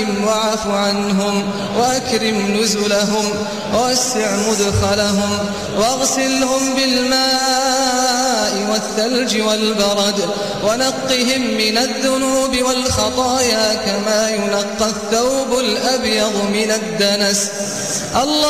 واعف عنهم وأكرم نزلهم ووسع مدخلهم واغسلهم بالماء والثلج والبرد ونقهم من الذنوب والخطايا كما ينقى الثوب الأبيض من الدنس.